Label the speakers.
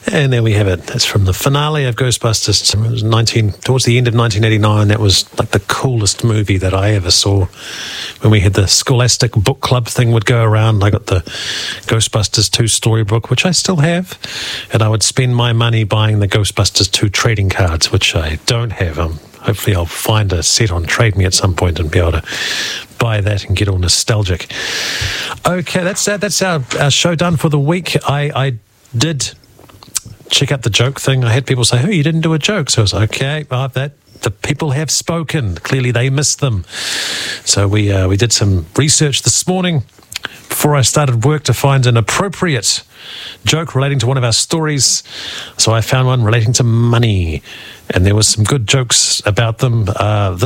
Speaker 1: And there we have it. That's from the finale of Ghostbusters. It was towards the end of 1989. That was like the coolest movie that I ever saw. When we had the Scholastic book club thing would go around, I got the Ghostbusters 2 storybook, which I still have. And I would spend my money buying the Ghostbusters 2 trading cards, which I don't have. Hopefully I'll find a set on Trade Me at some point and be able to buy that and get all nostalgic. Okay, that's our show done for the week. I did check out the joke thing. I had people say, "Oh, you didn't do a joke." So I was like, okay, the people have spoken. Clearly they missed them. So we did some research this morning before I started work to find an appropriate joke relating to one of our stories. So I found one relating to money, and there was some good jokes about them.